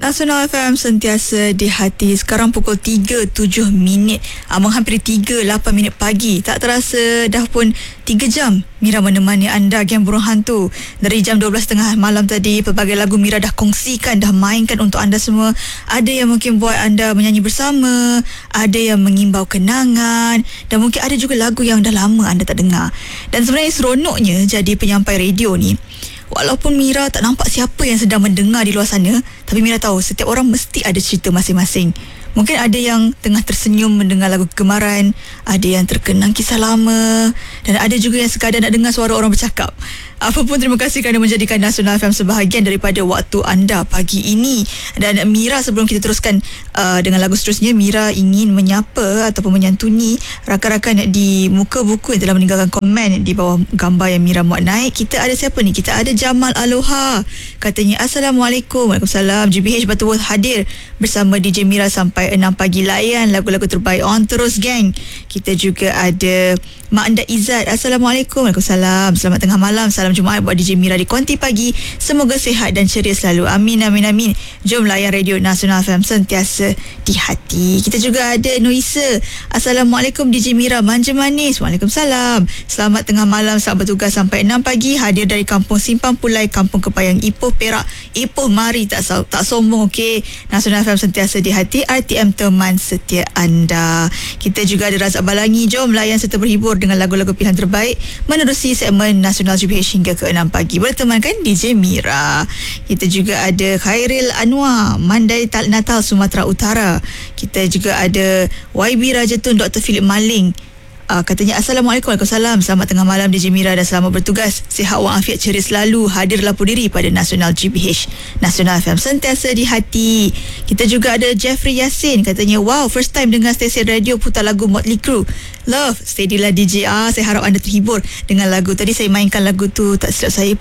Nasional FM sentiasa di hati. Sekarang pukul 3.07 menghampiri 3.08 pagi. Tak terasa dah pun 3 jam Mira menemani anda Geng Burung Hantu. Dari jam 12.30 malam tadi, pelbagai lagu Mira dah kongsikan, dah mainkan untuk anda semua. Ada yang mungkin buat anda menyanyi bersama, ada yang mengimbau kenangan, dan mungkin ada juga lagu yang dah lama anda tak dengar. Dan sebenarnya seronoknya jadi penyampai radio ni, walaupun Mira tak nampak siapa yang sedang mendengar di luar sana, tapi Mira tahu setiap orang mesti ada cerita masing-masing. Mungkin ada yang tengah tersenyum mendengar lagu kegemaran, ada yang terkenang kisah lama, dan ada juga yang sekadar nak dengar suara orang bercakap. Apapun, terima kasih kerana menjadikan Nasional FM sebahagian daripada waktu anda pagi ini. Dan Mira, sebelum kita teruskan dengan lagu seterusnya, Mira ingin menyapa ataupun menyantuni rakan-rakan di muka buku yang telah meninggalkan komen di bawah gambar yang Mira muat naik. Kita ada siapa ni? Kita ada Jamal Aloha. Katanya, Assalamualaikum. Waalaikumsalam. GBH Butterworth hadir bersama DJ Mira sampai 6 pagi. Layan lagu-lagu terbaik on terus, geng. Kita juga ada Mak Anda Izzat. Assalamualaikum. Waalaikumsalam. Selamat tengah malam. Salam Jumaat buat DJ Mira di Konti Pagi. Semoga sihat dan ceria selalu. Amin, amin, amin. Jom layan radio Nasional FM sentiasa di hati. Kita juga ada Noisa. Assalamualaikum DJ Mira, manja manis. Waalaikumsalam. Selamat tengah malam. Selamat bertugas sampai 6 pagi. Hadir dari Kampung Simpang Pulai, Kampung Kepayang, Ipoh, Perak. Ipoh, mari tak sombong, okey. Nasional FM sentiasa di hati. RTM teman setia anda. Kita juga ada Razak Balangi. Jom layan serta berhibur dengan lagu-lagu pilihan terbaik menerusi segmen Nasional GBH hingga ke 6 pagi. Boleh temankan DJ Mira. Kita juga ada Khairil Anwar, Mandai Natal, Sumatera Utara. Kita juga ada YB Rajatun, Dr. Philip Maling. Katanya, Assalamualaikum. Waalaikumsalam. Selamat tengah malam DJ Mira dan selamat bertugas. Sihat walafiat ceria selalu. Hadir lapor diri pada Nasional GBH. Nasional FM sentiasa di hati. Kita juga ada Jeffrey Yassin. Katanya, wow, first time dengar stesen radio putar lagu Motley Crue. Love, steadylah DJ. Saya harap anda terhibur dengan lagu. Tadi saya mainkan lagu tu, tak silap saya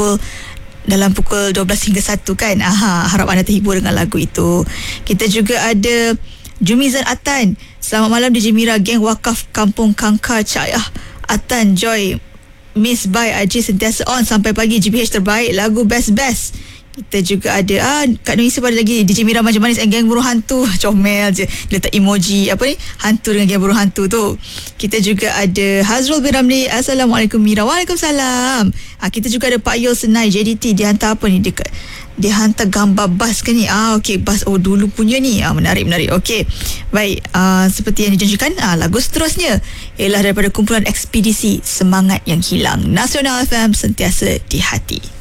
dalam pukul 12 hingga 1 kan. Harap anda terhibur dengan lagu itu. Kita juga ada Jumizan Atan. Selamat malam DJ Mira, Geng Wakaf Kampung Kangkar Cahaya. Atan, Joy, Miss Bai, Aji sentiasa on sampai pagi. GBH terbaik, lagu best-best. Kita juga ada Kak Noisa pada lagi DJ Mira manja manis and Geng Burung Hantu. Comel je, dia letak emoji hantu dengan Geng Burung Hantu tu. Kita juga ada Hazrul bin Ramli. Assalamualaikum Mira. Waalaikumsalam. Kita juga ada Pak Yul Senai JDT. Dia hantar apa ni? Dia hantar gambar bas ke ni? Okey, bas dulu punya ni. Menarik. Okey, baik. Seperti yang dijanjikan, lagu seterusnya ialah daripada kumpulan Ekspedisi Semangat Yang Hilang. Nasional FM sentiasa di hati.